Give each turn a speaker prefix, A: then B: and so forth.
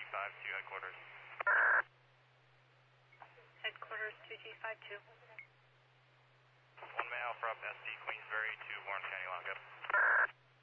A: 2G52 headquarters.
B: Headquarters 2G52.
A: 1 May Alpha up SD Queensbury to Lawrence County Lockup.